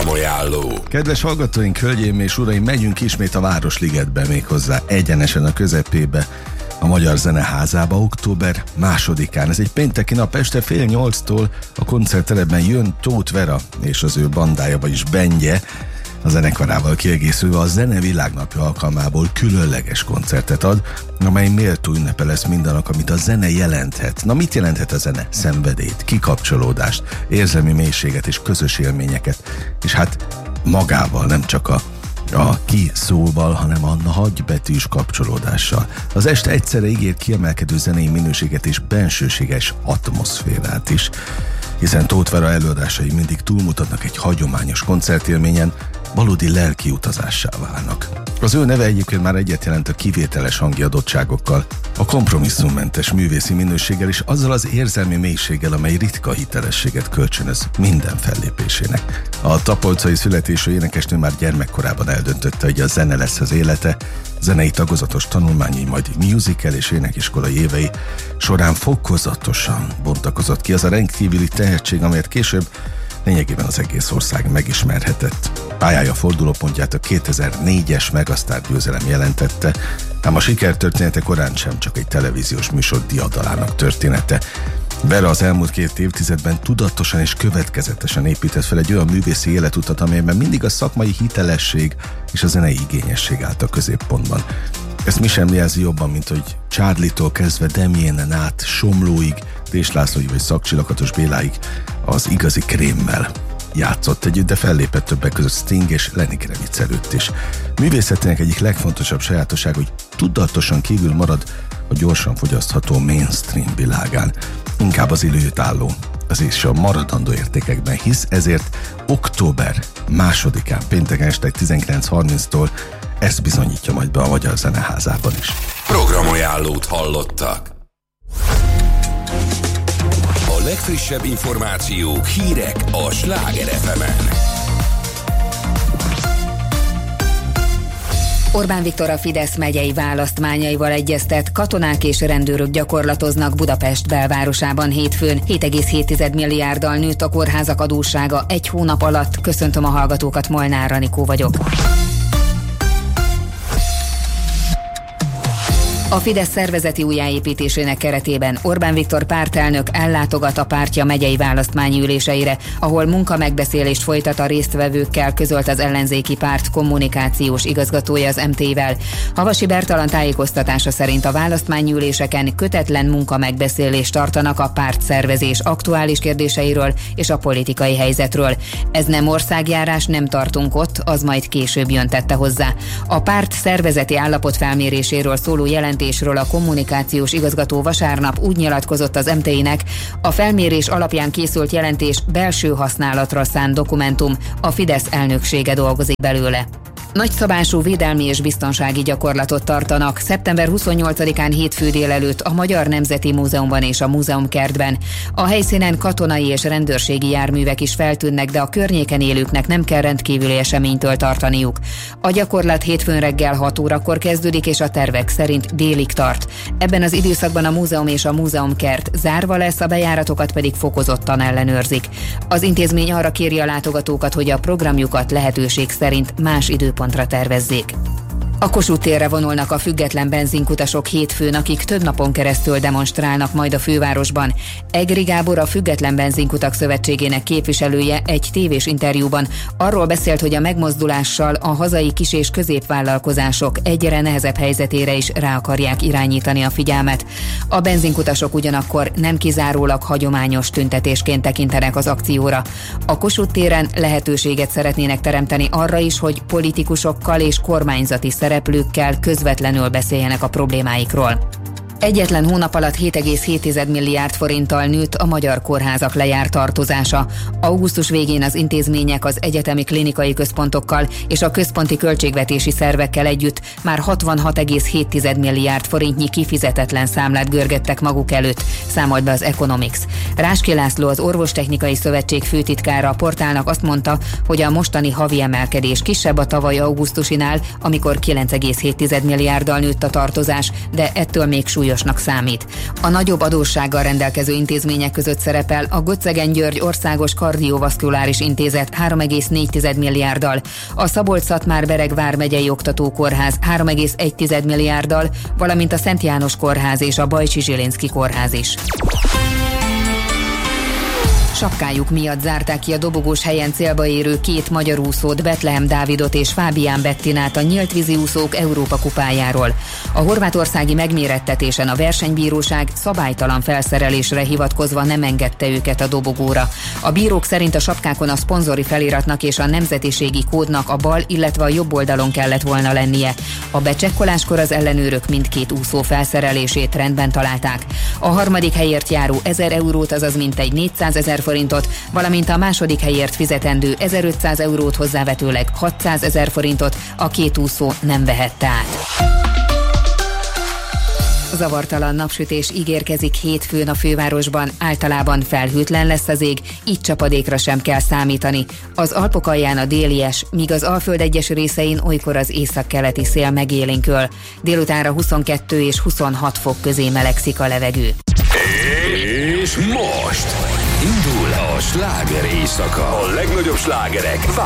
Programajánló. Kedves hallgatóink, hölgyeim és uraim, megyünk ismét a Városligetbe, méghozzá egyenesen a közepébe, a Magyar Zeneházába október 2-án. Ez egy pénteki nap, este 7:30-tól a koncertteremben jön Tóth Vera és az ő bandája, vagyis bandje, a zenekarával kiegészülve a Zene Világnapja alkalmából különleges koncertet ad, amely méltó ünnepe lesz mindannak, amit a zene jelenthet. Na, mit jelenthet a zene? Szenvedélyt, kikapcsolódást, érzelmi mélységet és közös élményeket. És hát magával, nem csak a kiszóval, hanem a nagybetűs kapcsolódással. Az este egyszerre ígér kiemelkedő zenei minőséget és bensőséges atmoszférát is, hiszen Tóth Vera előadásai mindig túlmutatnak egy hagyományos koncertélményen, valódi lelki utazássá válnak. Az ő neve egyébként már egyet jelent a kivételes hangi adottságokkal, a kompromisszummentes művészi minőséggel és azzal az érzelmi mélységgel, amely ritka hitelességet kölcsönöz minden fellépésének. A tapolcai születésű énekesnő már gyermekkorában eldöntötte, hogy a zene lesz az élete, zenei tagozatos tanulmányai, majd musical és énekiskolai évei során fokozatosan bontakozott ki az a rendkívüli tehetség, amelyet később lényegében az egész ország megismerhetett. Pályája fordulópontját a 2004-es Megasztár győzelem jelentette, ám a sikertörténete korán sem csak egy televíziós műsor diadalának története. Vera az elmúlt 2 évtizedben tudatosan és következetesen épített fel egy olyan művészi életutat, amelyben mindig a szakmai hitelesség és a zenei igényesség állt a középpontban. Ezt mi sem jelzi jobban, mint hogy Charlie-tól kezdve Demienen át Somlóig, Dés Lászlóig vagy Szakcsilakatos Béláig az igazi krémmel játszott együtt, de fellépett többek között Sting és Lenny Kravitz előtt is. Művészetének egyik legfontosabb sajátosság, hogy tudatosan kívül marad a gyorsan fogyasztható mainstream világán. Inkább az időt álló, az is a maradandó értékekben hisz, ezért október 2-án, pénteken este 19:30-tól ezt bizonyítja majd be a Magyar Zeneházában is. Programajánlót hallottak. A legfrissebb információk, hírek a Sláger FM-en. Orbán Viktor a Fidesz megyei választmányaival egyeztet, katonák és rendőrök gyakorlatoznak Budapest belvárosában hétfőn. 7,7 milliárddal nőtt a kórházak adóssága 1 hónap alatt. Köszöntöm a hallgatókat, Molnár Anikó vagyok. A Fidesz szervezeti újjáépítésének keretében Orbán Viktor pártelnök ellátogat a pártja megyei választmányi üléseire, ahol munkamegbeszélést folytat a résztvevőkkel, közölt az ellenzéki párt kommunikációs igazgatója az MT-vel. Havasi Bertalan tájékoztatása szerint a választmányi üléseken kötetlen munkamegbeszélést tartanak a pártszervezés aktuális kérdéseiről és a politikai helyzetről. Ez nem országjárás, nem tartunk ott, az majd később jön, tette hozzá. A párt szervezeti állapot felméréséről szóló jelentésről a kommunikációs igazgató vasárnap úgy nyilatkozott az MT-nek, a felmérés alapján készült jelentés belső használatra szánt dokumentum, a Fidesz elnöksége dolgozik belőle. Nagyszabású védelmi és biztonsági gyakorlatot tartanak szeptember 28-án hétfő délelőtt a Magyar Nemzeti Múzeumban és a Múzeumkertben. A helyszínen katonai és rendőrségi járművek is feltűnnek, de a környéken élőknek nem kell rendkívüli eseménytől tartaniuk. A gyakorlat hétfőn reggel 6 órakor kezdődik, és a tervek szerint délig tart. Ebben az időszakban a múzeum és a múzeumkert zárva lesz, a bejáratokat pedig fokozottan ellenőrzik. Az intézmény arra kéri a látogatókat, hogy a programjukat lehetőség szerint más időpontra tervezzék. A Kossuth térre vonulnak a független benzinkutasok hétfőn, akik több napon keresztül demonstrálnak majd a fővárosban. Egri Gábor, a Független Benzinkutak Szövetségének képviselője egy tévés interjúban arról beszélt, hogy a megmozdulással a hazai kis- és középvállalkozások egyre nehezebb helyzetére is rá akarják irányítani a figyelmet. A benzinkutasok ugyanakkor nem kizárólag hagyományos tüntetésként tekintenek az akcióra. A Kossuth téren lehetőséget szeretnének teremteni arra is, hogy politikusokkal és kormányzati szereplőkkel közvetlenül beszéljenek a problémáikról. Egyetlen hónap alatt 7,7 milliárd forinttal nőtt a magyar kórházak lejárt tartozása. Augusztus végén az intézmények az egyetemi klinikai központokkal és a központi költségvetési szervekkel együtt már 66,7 milliárd forintnyi kifizetetlen számlát görgettek maguk előtt, számolt be az Economics. Ráski László, az Orvostechnikai Szövetség főtitkára a portálnak azt mondta, hogy a mostani havi emelkedés kisebb a tavaly augusztusinál, amikor 9,7 milliárddal nőtt a tartozás, de ettől még súlyos nyugdíjasnak számít. A nagyobb adóssággal rendelkező intézmények között szerepel a Götzegen-György Országos Kardiovaszkuláris Intézet 3,4 milliárddal, a Szabolcs-Szatmár-Bereg vármegyei oktatókórház 3,1 milliárddal, valamint a Szent János Kórház és a Bajcsi Zsilinszky Kórház is. Sapkájuk miatt zárták ki a dobogós helyen célba érő 2 magyar úszót, Betlehem Dávidot és Fábián Bettinát a nyílt vízi úszók Európa kupájáról. A horvátországi megmérettetésen a versenybíróság szabálytalan felszerelésre hivatkozva nem engedte őket a dobogóra. A bírók szerint a sapkákon a szponzori feliratnak és a nemzetiségi kódnak a bal, illetve a jobb oldalon kellett volna lennie. A becsekkoláskor az ellenőrök mindkét úszó felszerelését rendben találták. A harmadik helyért járó 1000 eurót, azaz mintegy 400 000 forintot, valamint a második helyért fizetendő 1500 eurót, hozzávetőleg 600 000 forintot a 2 úszó nem vehette át. Zavartalan napsütés ígérkezik hétfőn a fővárosban, általában felhőtlen lesz az ég, így csapadékra sem kell számítani. Az Alpok alján a délies, míg az Alföld egyes részein olykor az északkeleti szél megélénkül. Délutánra 22 és 26 fok közé melegszik a levegő. És most indul a sláger éjszaka. A legnagyobb slágerek